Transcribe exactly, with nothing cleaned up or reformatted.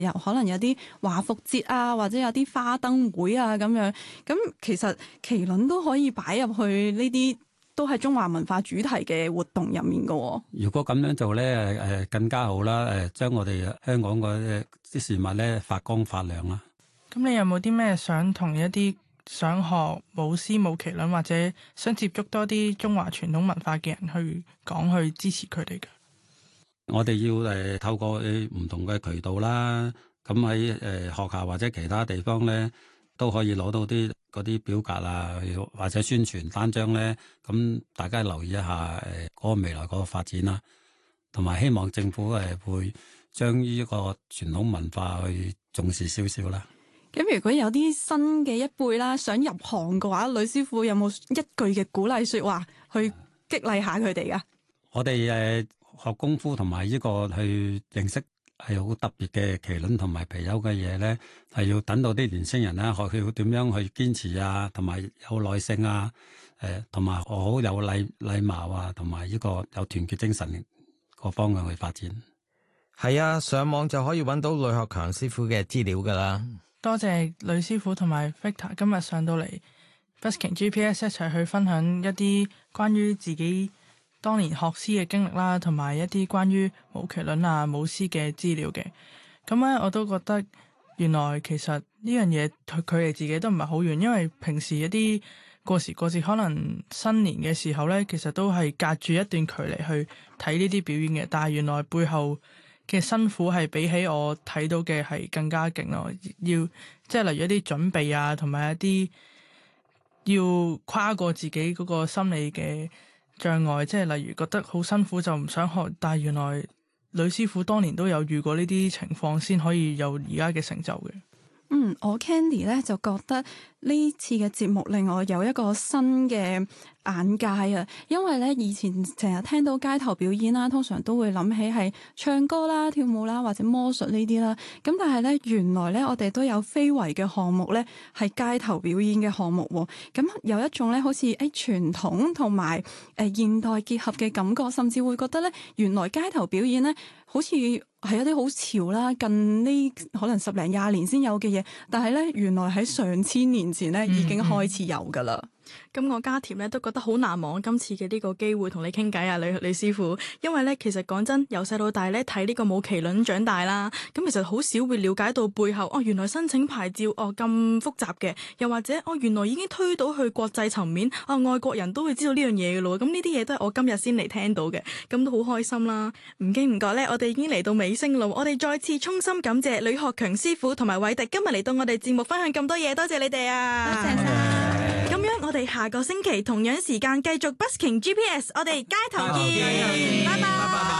有可能有啲華服節啊，或者有啲花燈會啊咁樣。咁其實麒麟都可以擺入去呢啲都係中華文化主題嘅活動入面㗎。 如果咁樣做咧，誒更加好啦。誒，將我哋香港嘅啲事物咧發光發亮啦。 咁你有冇啲咩想同一啲想學舞獅舞麒麟或者想接觸多啲中華傳統文化嘅人去講，去支持佢哋㗎？ 我哋要誒透過唔同嘅渠道啦，咁喺誒學校或者其他地方咧都可以攞到啲嗰啲表格啊，或者宣傳單張咧，咁大家留意一下誒嗰個未來嗰個發展啦，同埋希望政府誒會將呢個傳統文化去重視少少啦。 咁如果有啲新嘅一輩啦，想入行嘅話，呂師傅有冇一句嘅鼓勵說話去激勵下佢哋噶？ 我哋誒學功夫同埋呢個去認識係好特別嘅麒麟同埋貔貅嘅嘢咧，係要等到啲年青人咧學佢點樣去堅持啊，同埋有耐性啊，誒同埋好有禮禮貌啊，同埋呢個有團結精神個方向去發展。 係啊，上網就可以揾到呂學強師傅嘅資料噶啦。 多謝呂師傅同埋 Victor 今日上到嚟 Busking G P S 一齊去分享一啲關於自己當年學獅嘅經歷啦，同埋一啲關於舞麒麟啊舞獅嘅資料嘅。咁咧我都覺得原來其實呢樣嘢佢哋自己都唔係好遠，因為平時一啲過時過節可能新年嘅時候咧，其實都係隔住一段距離去睇呢啲表演嘅，但係原來背後嘅辛苦係比起我睇到嘅係更加勁咯，要即係例如一啲準備啊，同埋一啲要跨過自己嗰個心理嘅障礙，即係例如覺得好辛苦就唔想學，但係原來呂師傅當年都有遇過呢啲情況，先可以有而家嘅成就嘅。 嗯，我 Candy 咧就覺得呢次嘅節目令我有一個新嘅眼界啊，因為咧以前成日聽到街頭表演啦，通常都會諗起係唱歌啦、跳舞啦或者魔術呢啲啦。咁但係咧原來咧我哋都有非遺嘅項目咧係街頭表演嘅項目喎。咁有一種咧好似誒傳統同埋誒現代結合嘅感覺，甚至會覺得咧原來街頭表演咧好似係一啲好潮啦，近呢可能十零廿年先有嘅嘢，但係咧原來喺上千年前咧已經開始有噶啦。嗯嗯咁我家甜咧都覺得好難忘今次嘅呢個機會同你傾偈啊，呂呂師傅，因為咧其實講真，由細到大咧睇呢個舞麒麟長大啦，咁其實好少會了解到背後哦，原來申請牌照哦咁複雜嘅，又或者哦原來已經推到去國際層面，啊、哦、外國人都會知道呢樣嘢嘅咯，咁呢啲嘢都係我今日先嚟聽到嘅，咁都好開心啦。唔經唔覺咧，我哋已經嚟到尾聲咯，我哋再次衷心感謝呂學強師傅同埋偉迪今日嚟到我哋節目分享咁多嘢，多謝你哋啊！ 多謝晒。 咁樣我哋下個星期同樣時間繼續 Busking G P S， 我哋街頭見，拜拜。